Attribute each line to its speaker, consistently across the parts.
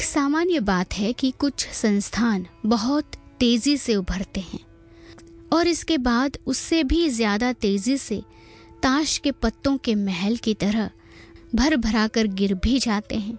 Speaker 1: सामान्य बात है कि कुछ संस्थान बहुत तेजी से उभरते हैं और इसके बाद उससे भी ज्यादा तेजी से ताश के पत्तों के महल की तरह भर भरा कर गिर भी जाते हैं।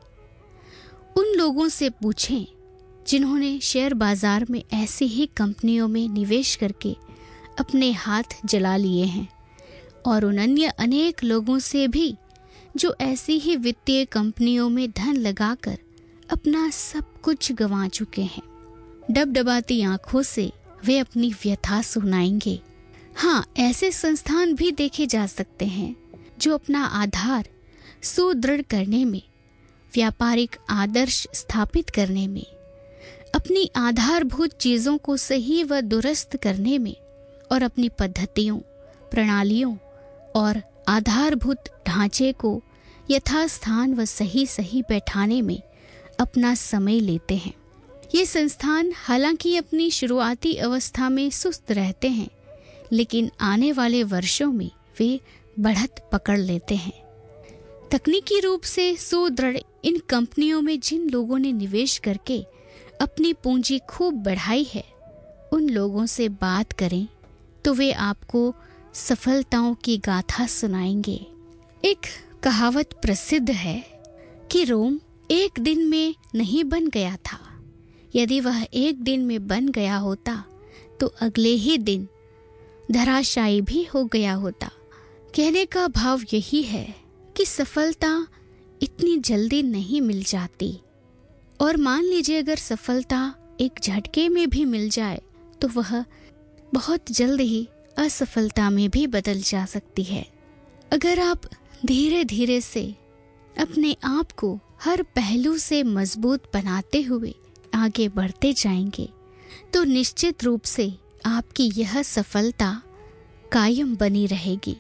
Speaker 1: उन लोगों से पूछें जिन्होंने शेयर बाजार में ऐसी ही कंपनियों में निवेश करके अपने हाथ जला लिए हैं, और उन अन्य अनेक लोगों से भी जो ऐसी ही वित्तीय कंपनियों में धन लगाकर अपना सब कुछ गंवा चुके हैं। डबडबाती आंखों से वे अपनी व्यथा सुनाएंगे। हाँ, ऐसे संस्थान भी देखे जा सकते हैं जो अपना आधार सुदृढ़ करने में, व्यापारिक आदर्श स्थापित करने में, अपनी आधारभूत चीजों को सही व दुरुस्त करने में और अपनी पद्धतियों, प्रणालियों और आधारभूत ढांचे को यथास्थान व सही बैठाने में अपना समय लेते हैं। ये संस्थान हालांकि अपनी शुरुआती अवस्था में सुस्त रहते हैं, लेकिन आने वाले वर्षों में वे बढ़त पकड़ लेते हैं। तकनीकी रूप से सुदृढ़ इन कंपनियों में जिन लोगों ने निवेश करके अपनी पूंजी खूब बढ़ाई है, उन लोगों से बात करें तो वे आपको सफलताओं की गाथा सुनाएंगे। एक कहावत प्रसिद्ध है कि रोम एक दिन में नहीं बन गया था। यदि वह एक दिन में बन गया होता तो अगले ही दिन धराशायी भी हो गया होता। कहने का भाव यही है कि सफलता इतनी जल्दी नहीं मिल जाती, और मान लीजिए अगर सफलता एक झटके में भी मिल जाए तो वह बहुत जल्द ही असफलता में भी बदल जा सकती है। अगर आप धीरे धीरे से अपने आप को हर पहलू से मजबूत बनाते हुए आगे बढ़ते जाएंगे तो निश्चित रूप से आपकी यह सफलता कायम बनी रहेगी।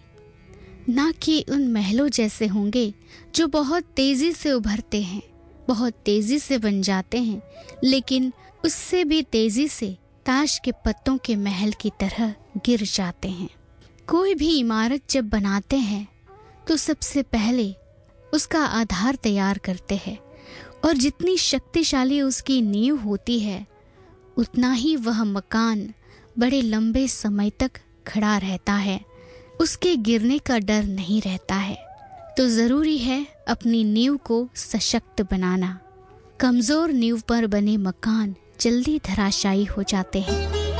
Speaker 1: ना कि उन महलों जैसे होंगे जो बहुत तेजी से उभरते हैं, बहुत तेजी से बन जाते हैं, लेकिन उससे भी तेजी से ताश के पत्तों के महल की तरह गिर जाते हैं। कोई भी इमारत जब बनाते हैं तो सबसे पहले उसका आधार तैयार करते हैं, और जितनी शक्तिशाली उसकी नींव होती है उतना ही वह मकान बड़े लंबे समय तक खड़ा रहता है। उसके गिरने का डर नहीं रहता है। तो जरूरी है अपनी नींव को सशक्त बनाना। कमजोर नींव पर बने मकान जल्दी धराशायी हो जाते हैं।